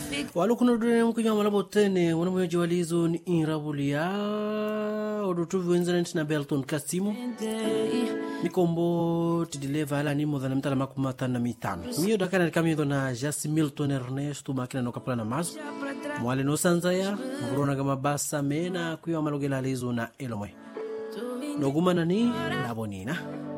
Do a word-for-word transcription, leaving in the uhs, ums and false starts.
Walu kuna dune mkunya malabo tene wana mweji walizo ni inrabulia odutuvi wenzanenti na Belton Kasimu mikombo tidileva ala ni modha na mtala makumata na mitano miyo dakana nikamiyo na Jasi Milton Ernesto makina nokapula na mazu mwale no sanzaya mbrona gama basa mena kuyo malogela alizo na elomwe nogumana ni nabonina